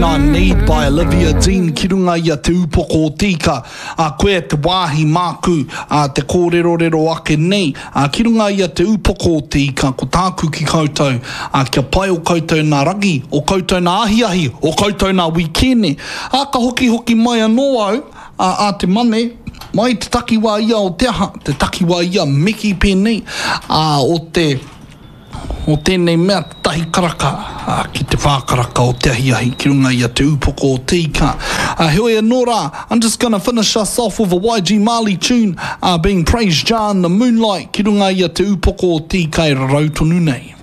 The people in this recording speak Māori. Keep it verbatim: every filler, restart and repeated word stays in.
I Need by Olivia Dean ki runga i a te upoko o tika a koe te wāhi māku a te kōrero-rero ake nei a ki runga i a te upoko o tika ko tāku ki koutou a kia pai o koutou nā rangi o koutou nā ahi-ahi o koutou nā wikene a ka hoki-hoki mai anō au a, a te mane mai te takiwā ia o te aha te takiwā ia meki pēnei a o te o tēnei mea tahi karaka uh, ki te whākaraka o te ahi-ahi ki runga i a te upoko o tika. Uh, Heoi anō rā, I'm just going to finish us off with a Y G Mali tune uh, being Praise Jah in the Moonlight ki runga i a te upoko o tika i rau tonu nei.